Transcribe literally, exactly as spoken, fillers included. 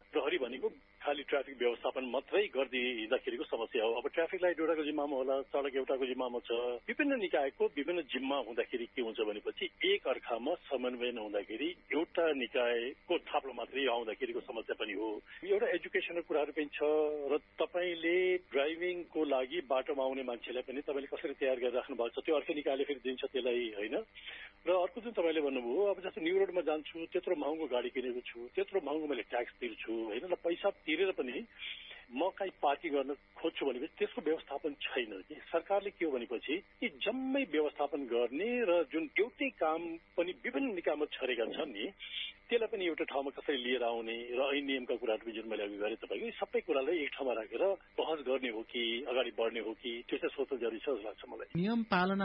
प्रहरी भनेको खाली ट्राफिक व्यवस्थापन मात्रै गरिदिँदाखेरिको समस्या हो। अब ट्राफिक लाइट एउटाको जिम्मामा होला, सडक एउटाको जिम्मामा छ। विभिन्न निकायको विभिन्न जिम्मा हुँदाखेरि के हुन्छ भनेपछि एक अर्कामा समन्वय नहुँदाखेरि एउटा निकायको थाप्लो मात्रै आउँदाखेरिको समस्या पनि हो। एउटा एजुकेसनको कुराहरू पनि छ र तपाईँले ड्राइभिङको लागि बाटोमा आउने मान्छेलाई पनि तपाईँले कसरी तयार गरेर राख्नु भएको छ त्यो अर्कै निकायले फेरि दिन्छ त्यसलाई होइन। र अर्को जुन तपाईँले भन्नुभयो अब जस्तो न्यू रोडमा जान्छु त्यत्रो महँगो गाडी किनेको छु, त्यत्रो महँगो मैले ट्याक्स तिर्छु होइन, र पैसा तिरेर पनि म कहीँ पार्किङ गर्न खोज्छु भनेपछि त्यसको व्यवस्थापन छैन कि। सरकारले के हो भनेपछि यी जम्मै व्यवस्थापन गर्ने र जुन एउटै काम पनि विभिन्न निकायमा छरेका छन् नि त्यसलाई पनि एउटा ठाउँमा कसरी लिएर आउने र ऐन नियमका कुराहरू जुन मैले अघि गरेँ तपाईँको यी सबै कुरालाई एक ठाउँमा राखेर बहस गर्ने हो कि अगाडि बढ्ने हो कि त्यो चाहिँ सोच्नु जरुरी छ जस्तो लाग्छ मलाई। नियम पालना